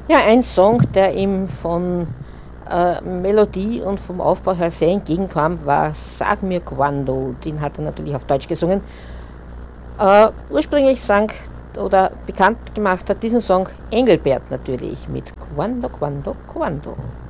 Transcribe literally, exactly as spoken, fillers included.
Ja, ein Song, der ihm von äh, Melodie und vom Aufbau her sehr entgegenkam, war Sag mir Quando. Den hat er natürlich auf Deutsch gesungen. Äh, ursprünglich sang oder bekannt gemacht hat diesen Song Engelbert natürlich mit Quando, Quando, Quando.